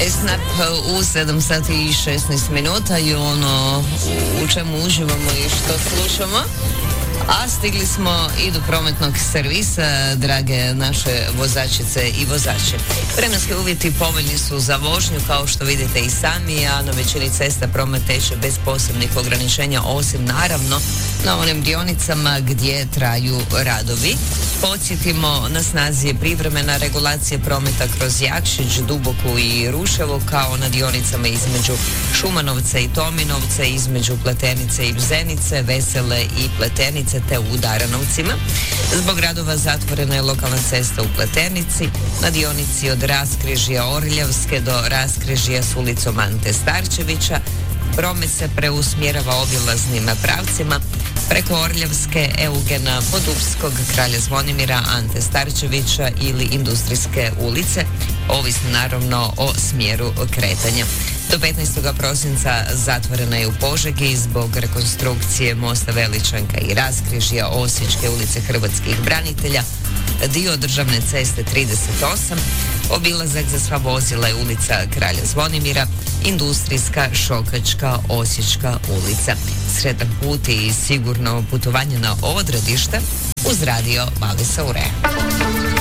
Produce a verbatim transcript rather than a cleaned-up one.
Snap u sedam sati i šesnaest minuta i ono u čemu uživamo i što slušamo. A stigli smo i do prometnog servisa, drage naše vozačice i vozače. Vremenski uvjeti povoljni su za vožnju, kao što vidite i sami, a na većini cesta promet teče bez posebnih ograničenja, osim naravno na onim dionicama gdje traju radovi. Podsjetimo, na snazi je privremena regulacija prometa kroz Jakšić, Duboku i Ruševo, kao na dionicama između Šumanovca i Tominovca, između Pletenice i Bzenice, Vesele i Pletenice, te u Daranovcima. Zbog radova zatvorena je lokalna cesta u Pletenici, na dionici od Raskrižja Orljavske do Raskrižja s ulicom Ante Starčevića. Promet se preusmjerava obilaznim pravcima preko Orljavske, Eugena Podupskog, Kralja Zvonimira, Ante Starčevića ili Industrijske ulice, ovisno naravno o smjeru kretanja. Do petnaestog prosinca zatvorena je u Požegi zbog rekonstrukcije mosta Veličanka i Raskrižja, Osječke ulice Hrvatskih branitelja, dio državne ceste trideset osam, obilazak za sva vozila je ulica Kralja Zvonimira, Industrijska, Šokačka, Osječka ulica. Sretan put i sigurno putovanje na odredište uz radio Valisa Ure.